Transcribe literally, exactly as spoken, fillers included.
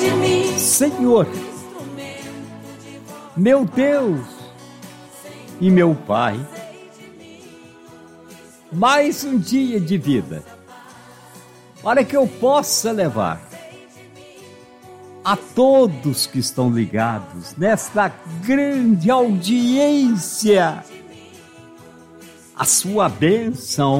Senhor, meu Deus e meu Pai, mais um dia de vida, para que eu possa levar a todos que estão ligados nesta grande audiência a sua bênção